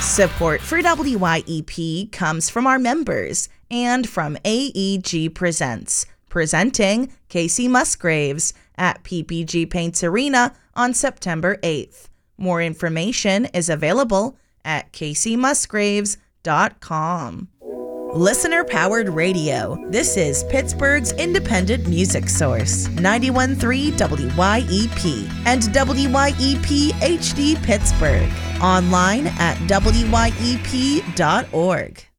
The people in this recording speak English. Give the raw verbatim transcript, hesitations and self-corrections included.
Support for W Y E P comes from our members and from A E G Presents, presenting Casey Musgraves at P P G Paints Arena on September eighth. More information is available at casey musgraves dot com. Listener-powered radio. This is Pittsburgh's independent music source, ninety-one point three W Y E P and W Y E P H D Pittsburgh. Online at W Y E P dot org.